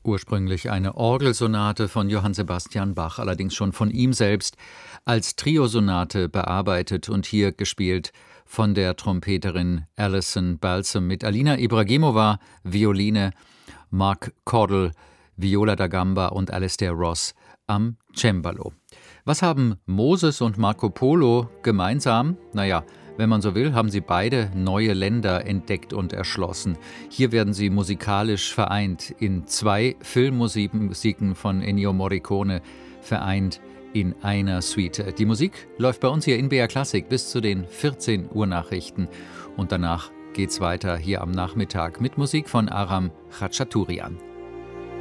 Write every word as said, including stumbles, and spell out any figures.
Ursprünglich eine Orgelsonate von Johann Sebastian Bach, allerdings schon von ihm selbst als Triosonate bearbeitet und hier gespielt von der Trompeterin Alison Balsam mit Alina Ibragimova, Violine, Mark Cordell, Viola da Gamba und Alastair Ross am Cembalo. Was haben Moses und Marco Polo gemeinsam? Naja, wenn man so will, haben sie beide neue Länder entdeckt und erschlossen. Hier werden sie musikalisch vereint in zwei Filmmusiken von Ennio Morricone, vereint in einer Suite. Die Musik läuft bei uns hier in B R Klassik bis zu den vierzehn Uhr Nachrichten und danach geht's weiter hier am Nachmittag mit Musik von Aram Khachaturian.